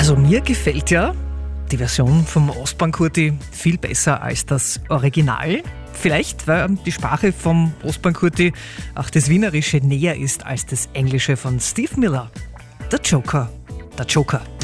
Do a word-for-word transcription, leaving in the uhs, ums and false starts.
Also mir gefällt ja die Version vom Ostbahn-Kurti viel besser als das Original. Vielleicht, weil die Sprache vom Ostbahn-Kurti auch das Wienerische näher ist als das Englische von Steve Miller. Der Joker, der Joker.